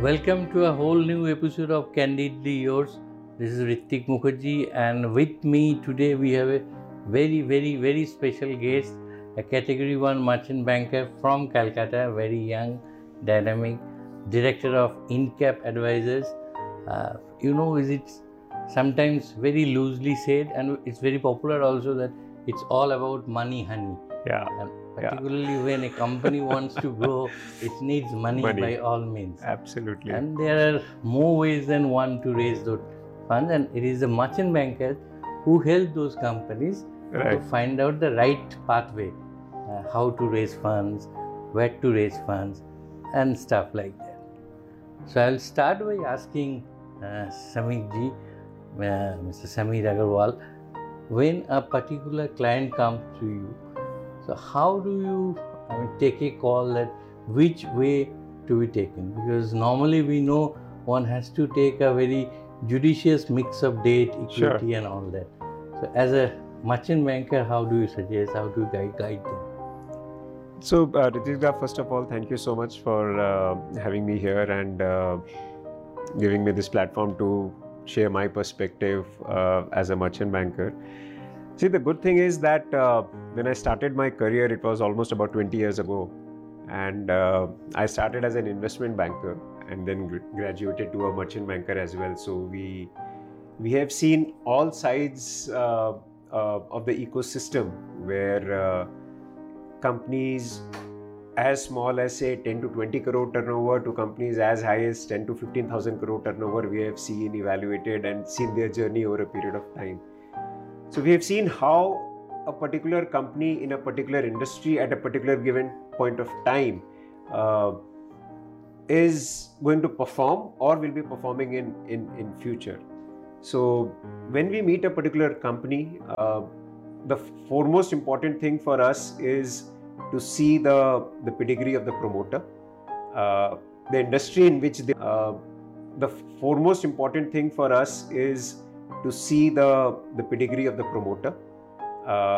Welcome to a whole new episode of Candidly Yours. This is Ritik Mukherjee, and with me today we have a very special guest, a Category 1 merchant banker from Calcutta, very young, dynamic, director of InCap Advisors. Is it sometimes very loosely said, and it's very popular also, that it's all about money, honey. Yeah. And particularly when a company wants to grow, it needs money by all means. Absolutely. And there are more ways than one to raise those funds, and it is the merchant bankers who help those companies to find out the right pathway, how to raise funds, where to raise funds, and stuff like that. So I'll start by asking Samir ji, Mr. Samir Agarwal, when a particular client comes to you, so how do you take a call that which way to be taken? Because normally we know one has to take a very judicious mix of debt, equity, and all that. So as a merchant banker, how do you suggest, how do you guide them? So Ritik, first of all, thank you so much for having me here and giving me this platform to share my perspective as a merchant banker. See, the good thing is that when I started my career, it was almost about 20 years ago. And I started as an investment banker and then graduated to a merchant banker as well. So we have seen all sides of the ecosystem where companies as small as say 10 to 20 crore turnover to companies as high as 10 to 15,000 crore turnover, we have seen, evaluated and seen their journey over a period of time. So we have seen how a particular company in a particular industry at a particular given point of time is going to perform or will be performing in future. So when we meet a particular company, the foremost important thing for us is to see the pedigree of the promoter, the industry in which they. The foremost important thing for us is to see the pedigree of the promoter,